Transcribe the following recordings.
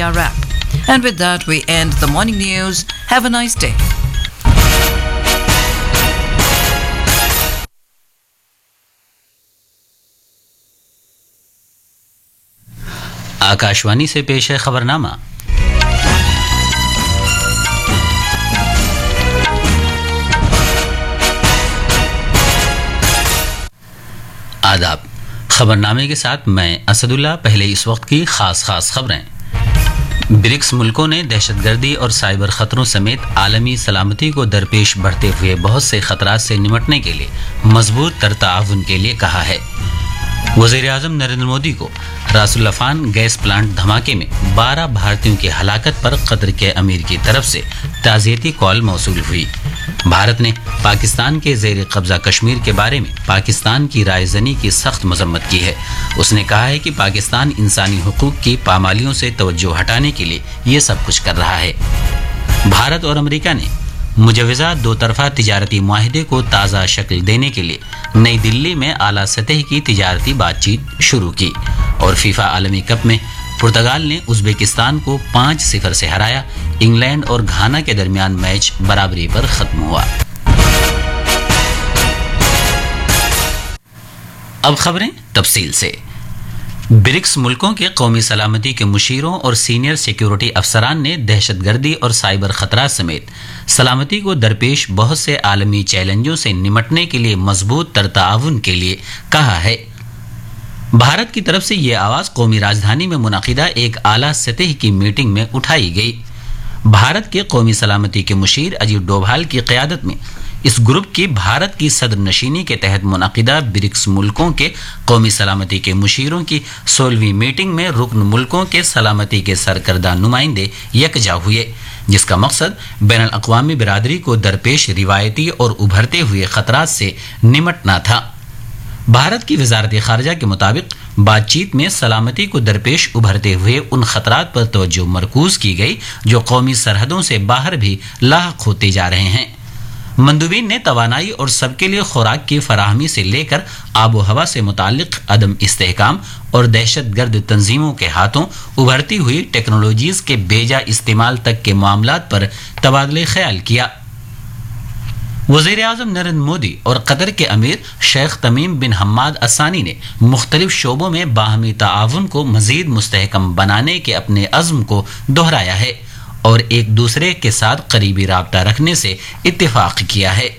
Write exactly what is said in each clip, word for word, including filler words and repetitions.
India wrap. And with that, we end the morning news. Have a nice day. Akashvani से पेश है खबरनामा। आदाब। खबरनामे के साथ मैं असदुल्ला। पहले इस वक्त की खास खास खबरें। ब्रिक्स मुल्कों ने दहशतगर्दी और साइबर खतरों समेत आलमी सलामती को दरपेश बढ़ते हुए बहुत से खतरात से निपटने के लिए मजबूत तर ताउन के लिए कहा है। वज़ीर आज़म नरेंद्र मोदी को रासुल अफ़ान गैस प्लांट धमाके में बारह भारतीयों की हलाकत पर कतर के अमीर की तरफ से ताज़ियती कॉल मौसूल हुई। भारत ने पाकिस्तान के ज़ेर कब्ज़ा कश्मीर के बारे में पाकिस्तान की रायज़नी की सख्त मजम्मत की है। उसने कहा है कि पाकिस्तान इंसानी हुकूक की पामालियों से तवज्जो हटाने के लिए ये सब कुछ कर रहा है। भारत और अमेरिका ने मुजवज़ा दो तरफ़ा तिजारती मुआहिदे को ताज़ा शक्ल देने के लिए नई दिल्ली में आला सतह की तिजारती बातचीत शुरू की। और फीफा आलमी कप में पुर्तगाल ने उज़्बेकिस्तान को पाँच सिफर से हराया। इंग्लैंड और घाना के दरमियान मैच बराबरी पर ख़त्म हुआ। अब खबरें तफसील से। ब्रिक्स मुल्कों के कौमी सलामती के मुशीरों और सीनियर सिक्योरिटी अफसरान ने दहशतगर्दी और साइबर खतरा समेत सलामती को दरपेश बहुत से आलमी चैलेंजों से निपटने के लिए मजबूत तर ताउन के लिए कहा है। भारत की तरफ से ये आवाज़ कौमी राजधानी में मुनक़िदा एक आला सतह की मीटिंग में उठाई गई। भारत के कौमी सलामती के मुशीर अजीत डोभाल की क़यादत में इस ग्रुप की भारत की सदर नशीनी के तहत मुनक़िदा ब्रिक्स मुल्कों के कौमी सलामती के मुशीरों की सोलहवीं मीटिंग में रुकन मुल्कों के सलामती के सरकर्दा नुमाइंदे यकजा हुए, जिसका मकसद बैनुल अक़वामी बिरादरी को दरपेश रिवायती और उभरते हुए ख़तरात से निमटना था। भारत की वज़ारत ख़ारजा के मुताबिक बातचीत में सलामती को दरपेश उभरते हुए उन ख़तरात पर तवज्जो मरकूज़ की गई जो कौमी सरहदों से बाहर भी लाहक होते जा रहे हैं। मंदुबीन ने तवानाई और सबके लिए खुराक की फराहमी से लेकर आबो हवा से मुताल्लिक़ अदम इस्तेहकाम और दहशतगर्द तंजीमों के हाथों उभरती हुई टेक्नोलॉजीज़ के बेजा इस्तेमाल तक के मामलात पर तबादले ख्याल किया। वज़ीर आज़म नरेंद्र मोदी और कतर के अमीर शेख तमीम बिन हम्माद असानी ने मुख्तलिफ शोबों में बाहमी ताआवुन को मज़ीद मुस्तहकम बनाने के अपने अज़्म को दोहराया है और एक दूसरे के साथ करीबी राब्ता रखने से इत्तेफाक किया है।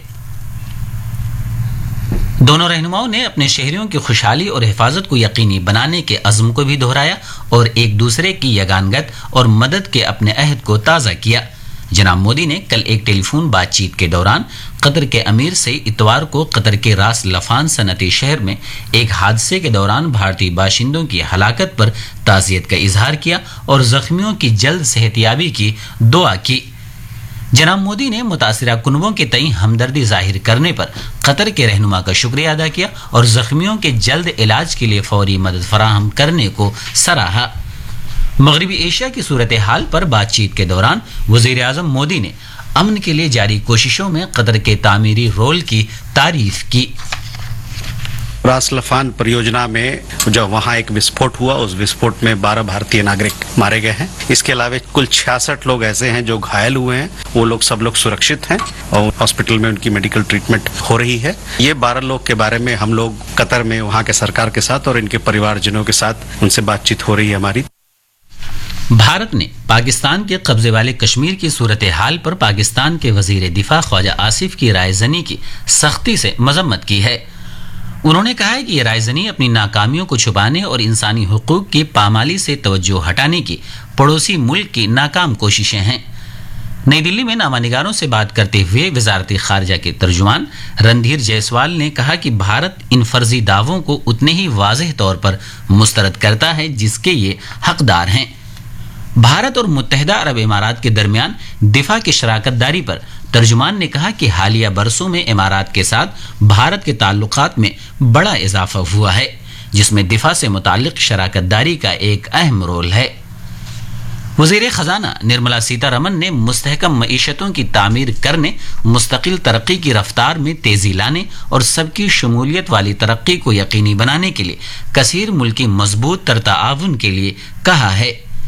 दोनों रहनुमाओं ने अपने शहरियों की खुशहाली और हिफाजत को यकीनी बनाने के अज़्म को भी दोहराया और एक दूसरे की यगानगत और मदद के अपने अहद को ताज़ा किया। जनाब मोदी ने कल एक टेलीफोन बातचीत के दौरान कतर के अमीर से इतवार को कतर के रास लफान सनती शहर में एक हादसे के दौरान भारतीय बाशिंदों की हलाकत पर ताज़ियत का इजहार किया और जख्मियों की जल्द सेहतियाबी की दुआ की। जनाब मोदी ने मुतासिरा कुनबों के तई हमदर्दी जाहिर करने पर कतर के रहनुमा का शुक्रिया अदा किया और जख्मियों के जल्द इलाज के लिए फौरी मदद फराहम करने को सराहा। मगरबी एशिया की सूरत हाल पर बातचीत के दौरान वज़ीर आज़म मोदी ने अमन के लिए जारी कोशिशों में कतर के तामीरी रोल की तारीफ की। रास लफान परियोजना में जब वहाँ एक विस्फोट हुआ, उस विस्फोट में बारह भारतीय नागरिक मारे गए हैं। इसके अलावा कुल छियासठ लोग ऐसे हैं जो घायल हुए हैं। वो लोग सब लोग सुरक्षित हैं और हॉस्पिटल में उनकी मेडिकल ट्रीटमेंट हो रही है। ये बारह लोग के बारे में हम लोग कतर में वहाँ के सरकार के साथ और इनके परिवारजनों के साथ उनसे बातचीत हो रही है हमारी। भारत ने पाकिस्तान के कब्जे वाले कश्मीर की सूरत हाल पर पाकिस्तान के वजीर दिफा ख्वाजा आसिफ की रायज़नी की सख्ती से मजम्मत की है। उन्होंने कहा है कि ये रायज़नी अपनी नाकामियों को छुपाने और इंसानी हुकूक की पामाली से तवज्जो हटाने की पड़ोसी मुल्क की नाकाम कोशिशें हैं। नई दिल्ली में नामानिगारों से बात करते हुए वजारत खारजा के तर्जुमान रणधीर जायसवाल ने कहा कि भारत इन फर्जी दावों को उतने ही वाज़ेह तौर पर मुस्तरद करता है जिसके ये हकदार हैं। भारत और मुत्तहिदा अरब इमारात के दरमियान दिफा की शराकत दारी पर तर्जुमान ने कहा कि हालिया बरसों में इमारात के साथ भारत के ताल्लुकात में बड़ा इजाफा हुआ है, जिसमें दिफा से मुताल्लिक शराकत दारी का एक अहम रोल है। वज़ीर ख़जाना निर्मला सीतारमन ने मुस्तहकम मईशतों की तामीर करने, मुस्तकिल तरक्की की रफ्तार में तेज़ी लाने और सबकी शमूलियत वाली तरक्की को यकीनी बनाने के लिए कसीर मुल्की मजबूत तर ताआवुन के लिए कहा है।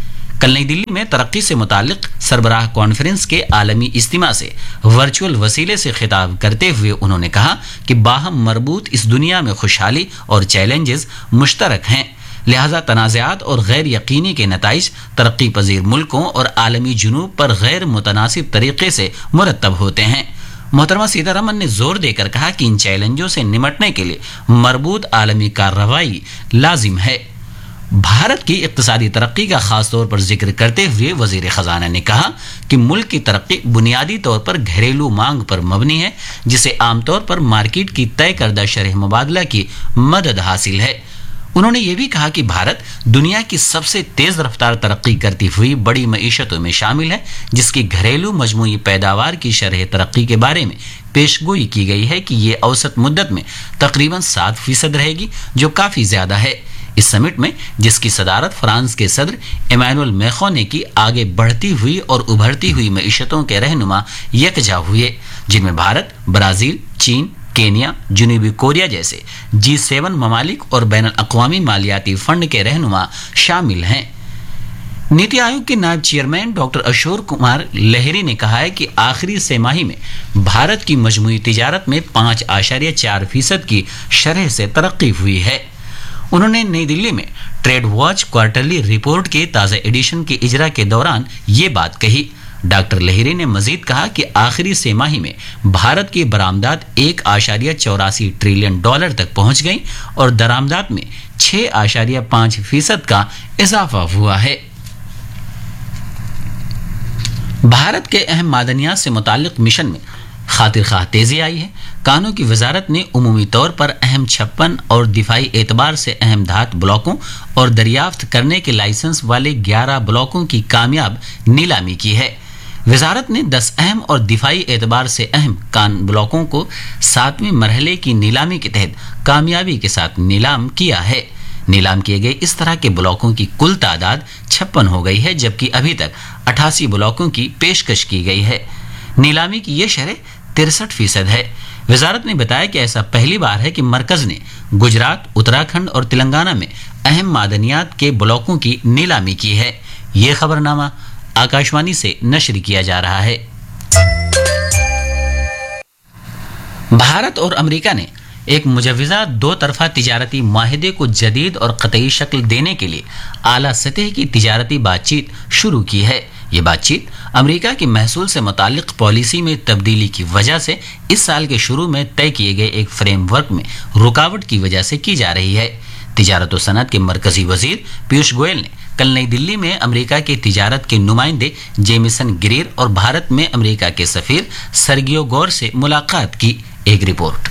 کل نئی دلی میں ترقی سے متعلق سربراہ کانفرنس کے عالمی اجتماع سے ورچوئل وسیلے سے خطاب کرتے ہوئے انہوں نے کہا کہ باہم مربوط اس دنیا میں خوشحالی اور چیلنجز مشترک ہیں، لہذا تنازعات اور غیر یقینی کے نتائج ترقی پذیر ملکوں اور عالمی جنوب پر غیر متناسب طریقے سے مرتب ہوتے ہیں۔ محترمہ سیتا رمن نے زور دے کر کہا کہ ان چیلنجوں سے نمٹنے کے لیے مربوط عالمی کارروائی لازم ہے۔ بھارت کی اقتصادی ترقی کا خاص طور پر ذکر کرتے ہوئے وزیر خزانہ نے کہا کہ ملک کی ترقی بنیادی طور پر گھریلو مانگ پر مبنی ہے، جسے عام طور پر مارکیٹ کی طے کردہ شرح مبادلہ کی مدد حاصل ہے۔ انہوں نے یہ بھی کہا کہ بھارت دنیا کی سب سے تیز رفتار ترقی کرتی ہوئی بڑی معیشتوں میں شامل ہے، جس کی گھریلو مجموعی پیداوار کی شرح ترقی کے بارے میں پیش گوئی کی گئی ہے کہ یہ اوسط مدت میں تقریباً سات فیصد رہے گی، جو کافی زیادہ ہے۔ اس سمٹ میں جس کی صدارت فرانس کے صدر ایمانوئل میخون نے کی، آگے بڑھتی ہوئی اور ابھرتی ہوئی معیشتوں کے رہنما یکجا ہوئے، جن میں بھارت، برازیل، چین، کینیا، جنوبی کوریا جیسے جی سیون ممالک اور بین الاقوامی مالیاتی فنڈ کے رہنما شامل ہیں۔ نیتی آیوگ کے نائب چیئرمین ڈاکٹر اشور کمار لہری نے کہا ہے کہ آخری سہ ماہی میں بھارت کی مجموعی تجارت میں پانچ اشاریہ چار فیصد کی شرح سے ترقی ہوئی ہے۔ انہوں نے نئی دلی میں ٹریڈ واچ کوارٹرلی رپورٹ کے تازہ ایڈیشن کے اجرا کے دوران یہ بات کہی۔ ڈاکٹر لہری نے مزید کہا کہ آخری سہ ماہی میں بھارت کی برآمدات ایک اشاریہ چوراسی ٹریلین ڈالر تک پہنچ گئیں اور درآمدات میں چھ اشاریہ پانچ فیصد کا اضافہ ہوا ہے۔ بھارت کے اہم معدنیات سے متعلق مشن میں خاطر خواہ تیزی آئی ہے۔ کانوں کی وزارت نے عمومی طور پر اہم چھپن اور دفاعی اعتبار سے اہم دھات بلاکوں اور دریافت کرنے کے لائسنس والے گیارہ بلاکوں کی کامیاب نیلامی کی ہے۔ وزارت نے دس اہم اور دفاعی اعتبار سے اہم کان بلاکوں کو ساتویں مرحلے کی نیلامی کے تحت کامیابی کے ساتھ نیلام کیا ہے۔ نیلام کیے گئے اس طرح کے بلاکوں کی کل تعداد چھپن ہو گئی ہے، جبکہ ابھی تک اٹھاسی بلاکوں کی پیشکش کی گئی ہے۔ نیلامی کی یہ شرح ترسٹھ فیصد ہے۔ وزارت نے بتایا کہ ایسا پہلی بار ہے کہ مرکز نے گجرات، اتراکھنڈ اور تلنگانہ میں اہم معدنیات کے بلاکوں کی نیلامی کی ہے۔ یہ خبرنامہ آکاشوانی سے نشر کیا جا رہا ہے۔ بھارت اور امریکہ نے ایک مجوزہ دو طرفہ تجارتی معاہدے کو جدید اور قطعی شکل دینے کے لیے اعلیٰ سطح کی تجارتی بات چیت شروع کی ہے۔ یہ بات چیت امریکہ کے محصول سے متعلق پالیسی میں تبدیلی کی وجہ سے اس سال کے شروع میں طے کیے گئے ایک فریم ورک میں رکاوٹ کی وجہ سے کی جا رہی ہے۔ تجارت و صنعت کے مرکزی وزیر پیوش گوئل نے کل نئی دلی میں امریکہ کے تجارت کے نمائندے جیمیسن گریر اور بھارت میں امریکہ کے سفیر سرگیو گور سے ملاقات کی۔ ایک رپورٹ۔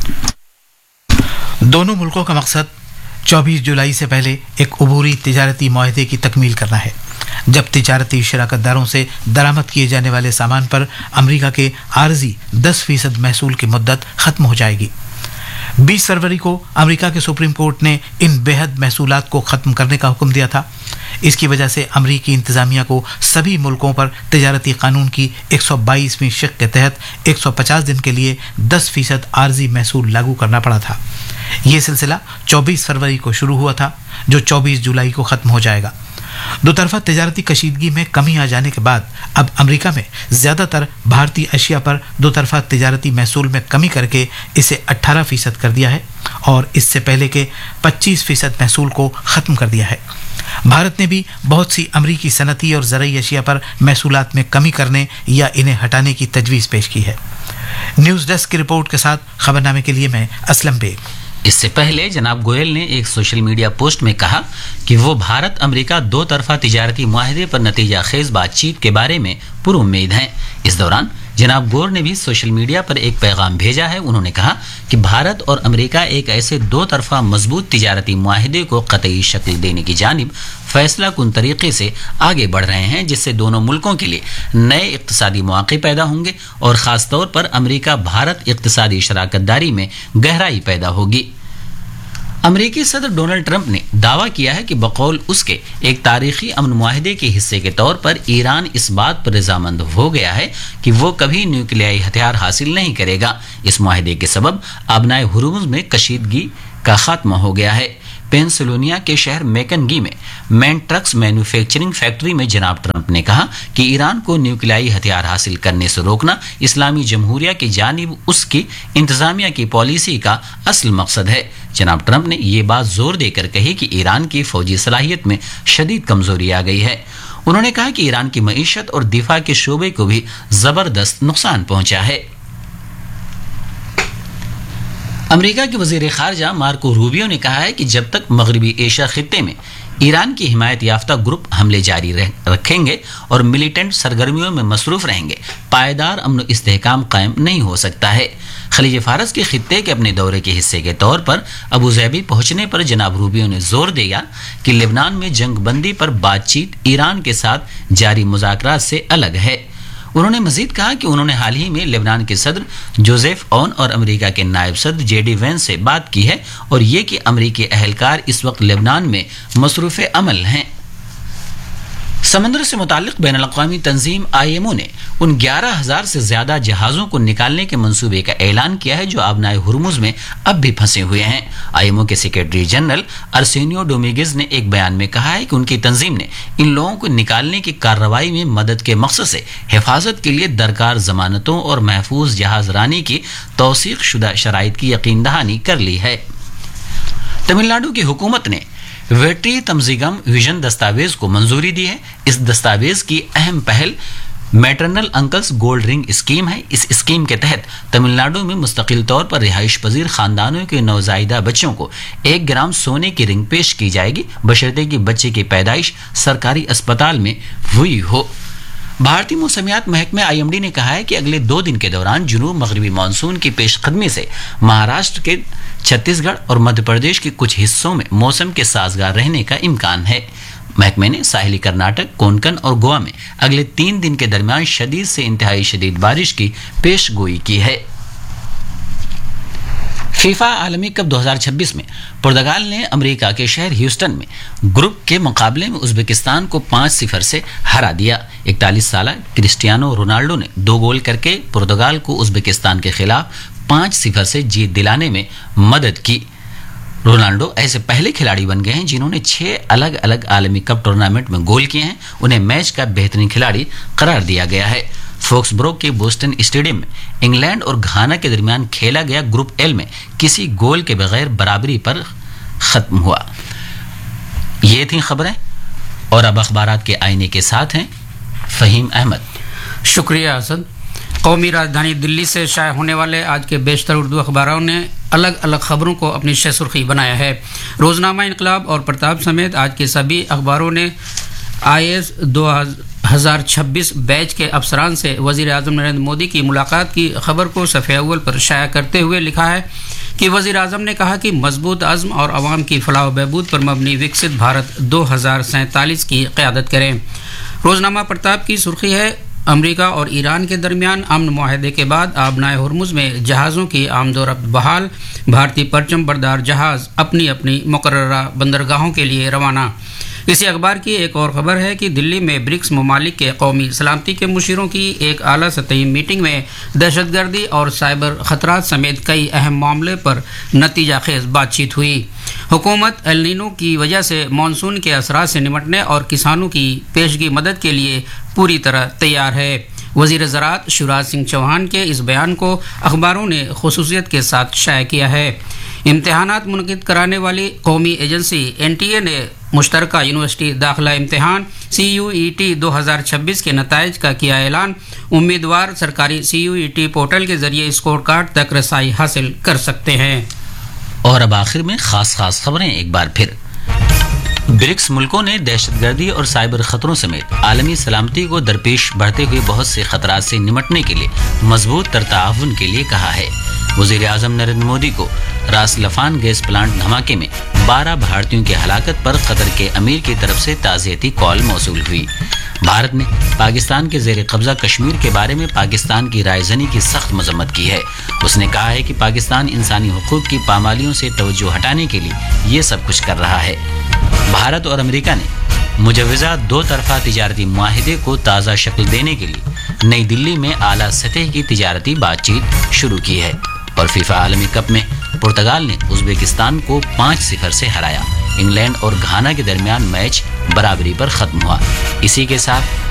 دونوں ملکوں کا مقصد چوبیس جولائی سے پہلے ایک عبوری تجارتی معاہدے کی تکمیل کرنا ہے، جب تجارتی شراکت داروں سے درآمد کیے جانے والے سامان پر امریکہ کے عارضی دس فیصد محصول کی مدت ختم ہو جائے گی۔ بیس فروری کو امریکہ کے سپریم کورٹ نے ان بے حد محصولات کو ختم کرنے کا حکم دیا تھا۔ اس کی وجہ سے امریکی انتظامیہ کو سبھی ملکوں پر تجارتی قانون کی ایک سو بائیسویں شق کے تحت ایک سو پچاس دن کے لیے دس فیصد عارضی محصول لاگو کرنا پڑا تھا۔ یہ سلسلہ چوبیس فروری کو شروع ہوا تھا، جو چوبیس جولائی کو ختم ہو جائے گا۔ دو طرفہ تجارتی کشیدگی میں کمی آ جانے کے بعد اب امریکہ میں زیادہ تر بھارتی اشیاء پر دو طرفہ تجارتی محصول میں کمی کر کے اسے اٹھارہ فیصد کر دیا ہے اور اس سے پہلے کے پچیس فیصد محصول کو ختم کر دیا ہے۔ بھارت نے بھی بہت سی امریکی صنعتی اور زرعی اشیاء پر محصولات میں کمی کرنے یا انہیں ہٹانے کی تجویز پیش کی ہے۔ نیوز ڈیسک کی رپورٹ کے ساتھ خبرنامے کے لیے میں اسلم بیگ۔ اس سے پہلے جناب گوئل نے ایک سوشل میڈیا پوسٹ میں کہا کہ وہ بھارت امریکہ دو طرفہ تجارتی معاہدے پر نتیجہ خیز بات چیت کے بارے میں پر امید ہیں۔ اس دوران جناب گور نے بھی سوشل میڈیا پر ایک پیغام بھیجا ہے۔ انہوں نے کہا کہ بھارت اور امریکہ ایک ایسے دو طرفہ مضبوط تجارتی معاہدے کو قطعی شکل دینے کی جانب فیصلہ کن طریقے سے آگے بڑھ رہے ہیں، جس سے دونوں ملکوں کے لیے نئے اقتصادی مواقع پیدا ہوں گے اور خاص طور پر امریکہ بھارت اقتصادی شراکت داری میں گہرائی پیدا ہوگی۔ امریکی صدر ڈونلڈ ٹرمپ نے دعویٰ کیا ہے کہ بقول اس کے ایک تاریخی امن معاہدے کے حصے کے طور پر ایران اس بات پر رضامند ہو گیا ہے کہ وہ کبھی نیوکلیائی ہتھیار حاصل نہیں کرے گا۔ اس معاہدے کے سبب آبنائے ہرمز میں کشیدگی کا خاتمہ ہو گیا ہے۔ पेंसिल्वेनिया के शहर मैकनगी में मैन ट्रक्स मैन्युफैक्चरिंग फैक्ट्री में जनाब ट्रंप ने कहा कि ईरान को न्यूक्लियाई हथियार हासिल करने से रोकना इस्लामी जमहूरिया की जानिब उसकी इंतजामिया की पॉलिसी का असल मकसद है। जनाब ट्रंप ने ये बात जोर देकर कही कि ईरान की फौजी सलाहियत में शदीद कमजोरी आ गई है। उन्होंने कहा कि ईरान की मईशत और दिफा के शोबे को भी जबरदस्त नुकसान पहुंचा है। अमेरिका के वजीर खारजा मार्को रूबियो ने कहा है कि जब तक मगरबी एशिया खित्ते में ईरान की हिमायत याफ्ता ग्रुप हमले जारी रखेंगे और मिलिटेंट सरगर्मियों में मसरूफ रहेंगे, पायदार अमन इस्तेहकाम कायम नहीं हो सकता है। खलीज फारस के खित्ते के अपने दौरे के हिस्से के तौर पर अबू ज़ैबी पहुंचने पर जनाब रूबियो ने जोर दिया कि लेबनान में जंग बंदी पर बातचीत ईरान के साथ जारी मुज़ाकरात से अलग है। उन्होंने मजीद कहा कि उन्होंने हाल ही में लेबनान के सदर जोसेफ औन और अमेरिका के नायब सदर जेडी वेंस से बात की है और ये कि अमेरिकी अहलकार इस वक्त लेबनान में मसरूफ़ अमल हैं। समंदर से मुताल्लिक बैनुल-अक़वामी तंजीम आई एम ओ ने उन ग्यारह हजार से ज्यादा जहाज़ों को निकालने के मंसूबे का ऐलान किया है जो आबनाए हुर्मुज़ में अब भी फंसे हुए हैं। आई एम ओ के सेक्रेटरी जनरल अर्सेनियो डोमिंगेज ने एक बयान में कहा है कि उनकी तंजीम ने इन लोगों को निकालने की कार्रवाई में मदद के मकसद से हिफाजत के लिए दरकार जमानतों और महफूज जहाज रानी की तौसीक शुदा शराइत की यकीन दहानी कर ली है। तमिलनाडु की हुकूमत ने वेट्री तमजीगम विजन दस्तावेज को मंजूरी दी है। इस दस्तावेज की अहम पहल maternal uncles gold ring scheme है। इस स्कीम के तहत तमिलनाडु में मुस्तकिल तौर पर रिहाइश पजीर खानदानों के नवजायदा बच्चों को एक ग्राम सोने की रिंग पेश की जाएगी, बशर्ते कि बच्चे की पैदाइश सरकारी अस्पताल में हुई हो। भारतीय मौसमियात महकमे आई एम डी ने कहा है कि अगले दो दिन के दौरान जुनूब मगरबी मानसून की पेशकदमी से महाराष्ट्र के छत्तीसगढ़ और मध्य प्रदेश के कुछ हिस्सों में मौसम के साजगार रहने का इम्कान है। महकमे ने साहिली कर्नाटक, कोंकण और गोवा में अगले तीन दिन के दरमियान शदीद से इंतहाई शदीद बारिश की पेशगोई की है। फीफा आलमी कप दो हज़ार छब्बीस में पुर्तगाल ने अमेरिका के शहर ह्यूस्टन में ग्रुप के मुकाबले में उज़्बेकिस्तान को पाँच सिफर से हरा दिया। इकतालीस साल क्रिस्टियानो रोनाल्डो ने दो गोल करके पुर्तगाल को उज़्बेकिस्तान के खिलाफ पाँच सिफर से जीत दिलाने में मदद की। रोनाल्डो ऐसे पहले खिलाड़ी बन गए हैं जिन्होंने छह अलग अलग आलमी कप टूर्नामेंट में गोल किए हैं। उन्हें मैच का बेहतरीन खिलाड़ी करार दिया गया है। फोक्सब्रो के बोस्टन स्टेडियम में इंग्लैंड और घाना के दरमियान खेला गया ग्रुप एल में किसी गोल के बगैर बराबरी पर खत्म हुआ। ये थी खबरें और अब अखबारात के आईने के साथ हैं फहीम अहमद। शुक्रिया हसन। कौमी राजधानी दिल्ली से शाये होने वाले आज के बेशतर उर्दू अखबारों ने अलग अलग खबरों को अपनी शह सुर्खी बनाया है। रोजनामा इनकलाब और प्रताप समेत आज के सभी अखबारों ने आई एस दो हज़ार छब्बीस बैच के अफसरान से वज़ीर आज़म नरेंद्र मोदी की मुलाकात की खबर को सफ़े अव्वल पर शाया करते हुए लिखा है कि वज़ीर आज़म ने कहा कि मजबूत अज़्म और अवाम की फलाह व बहबूद पर मबनी विकसित भारत दो हज़ार सैंतालीस की क़यादत करें। रोजनामा प्रताप की सुर्खी है, अमेरिका और ईरान के दरमियान अमन मुआहदे के बाद आबनाए हुर्मुज़ में जहाज़ों की आमदोरफ्त बहाल, भारतीय परचम बरदार जहाज़ अपनी अपनी मुकर्ररा बंदरगाहों के लिए रवाना। इसी अखबार की एक और खबर है कि दिल्ली में ब्रिक्स ममालिक के कौमी सलामती के मुशीरों की एक आला सतही मीटिंग में दहशतगर्दी और साइबर खतरात समेत कई अहम मामले पर नतीजा खेज बातचीत हुई। हुकूमत एल नीनो की वजह से मानसून के असरात से निमटने और किसानों की पेशगी मदद के लिए पूरी तरह तैयार है। वज़ीर ज़राअत शिवराज सिंह चौहान के इस बयान को अखबारों ने खुसूसियत के साथ शाया किया है। इम्तिहानात मुनक़िद कराने वाली कौमी एजेंसी एन टी ए ने मुश्तरका यूनिवर्सिटी दाखिला इम्तिहान सी यू ई टी दो हज़ार छब्बीस के नताइज का किया ऐलान। उम्मीदवार सरकारी सी यू ई टी पोर्टल के जरिए स्कोर कार्ड तक रसाई हासिल कर सकते हैं। और अब आखिर में खास खास खबरें एक बार फिर। ब्रिक्स मुल्कों ने दहशतगर्दी और साइबर खतरों समेत आलमी सलामती को दरपेश बढ़ते हुए बहुत से खतरात से निमटने के लिए मजबूत तर ताउन के लिए कहा है। वज़ीर आज़म नरेंद्र मोदी को रास लफान गैस प्लांट धमाके में बारह भारतीयों की हलाकत पर कतर के अमीर की तरफ से ताज़ियती कॉल मौसूल हुई। भारत ने पाकिस्तान के ज़ेर कब्ज़ा कश्मीर के बारे में पाकिस्तान की रायज़नी की सख्त मजम्मत की है। उसने कहा है कि पाकिस्तान इंसानी हुकूक की पामालियों से तवज्जो हटाने के लिए ये सब कुछ कर रहा है। भारत और अमेरिका ने मुजव्वज़ा दो तरफा तिजारती मुआहिदे को ताज़ा शक्ल देने के लिए नई दिल्ली में आला सतह की तिजारती बातचीत शुरू की है। और फीफा आलमी कप में पुर्तगाल ने उज़्बेकिस्तान को पाँच सिफर से हराया। انگلینڈ اور گھانا کے درمیان میچ برابری پر ختم ہوا۔ اسی کے ساتھ